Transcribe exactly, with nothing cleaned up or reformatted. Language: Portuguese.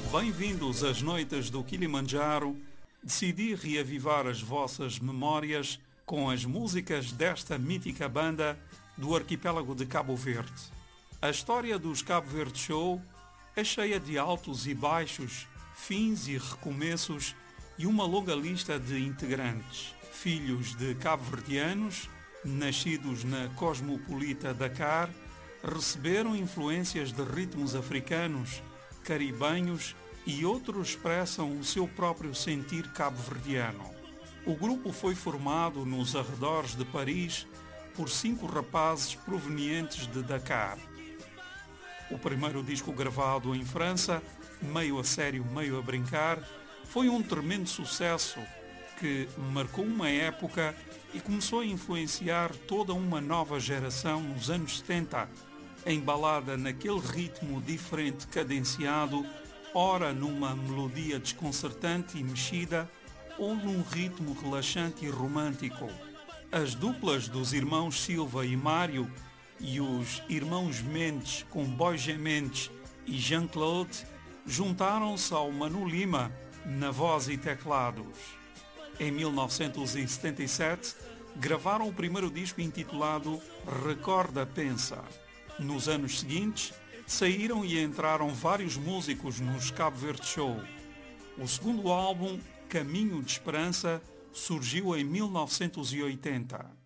Bem-vindos às noites do Kilimanjaro. Decidi reavivar as vossas memórias com as músicas desta mítica banda do arquipélago de Cabo Verde. A história dos Cabo Verde Show é cheia de altos e baixos, fins e recomeços e uma longa lista de integrantes. Filhos de cabo-verdianos, nascidos na cosmopolita Dakar, receberam influências de ritmos africanos, caribenhos e outros expressam o seu próprio sentir cabo-verdiano. O grupo foi formado nos arredores de Paris por cinco rapazes provenientes de Dakar. O primeiro disco gravado em França, meio a sério, meio a brincar, foi um tremendo sucesso que marcou uma época e começou a influenciar toda uma nova geração nos anos setenta, embalada naquele ritmo diferente cadenciado, ora numa melodia desconcertante e mexida, ou num ritmo relaxante e romântico. As duplas dos irmãos Silva e Mário e os irmãos Mendes com Borja Mendes e Jean-Claude juntaram-se ao Manu Lima na voz e teclados. Em mil novecentos e setenta e sete, gravaram o primeiro disco intitulado Recorda Pensa. Nos anos seguintes, saíram e entraram vários músicos nos Cabo Verde Show. O segundo álbum, Caminho de Esperança, surgiu em mil novecentos e oitenta.